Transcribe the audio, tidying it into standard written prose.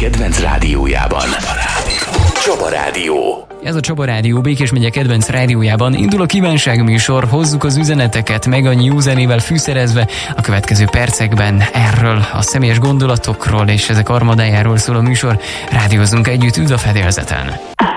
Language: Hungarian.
kedvenc rádiójában. Csaba Rádió. Ez a Csaba Rádió Békés megye kedvenc rádiójában indul a kívánságműsor, hozzuk az üzeneteket, meg a New zenével fűszerezve a következő percekben erről a személyes gondolatokról és ezek armadájáról szól a műsor. Rádiózunk együtt, üdv a fedélzeten!